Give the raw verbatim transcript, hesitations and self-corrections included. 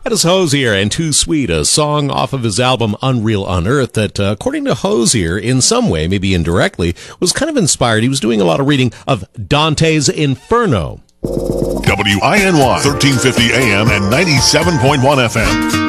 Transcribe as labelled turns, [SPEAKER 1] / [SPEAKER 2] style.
[SPEAKER 1] That is Hozier and Too Sweet, a song off of his album Unreal Unearthed that, uh, according to Hozier, in some way, maybe indirectly, was kind of inspired. He was doing a lot of reading of Dante's Inferno.
[SPEAKER 2] W I N Y, thirteen fifty A M and ninety-seven point one F M.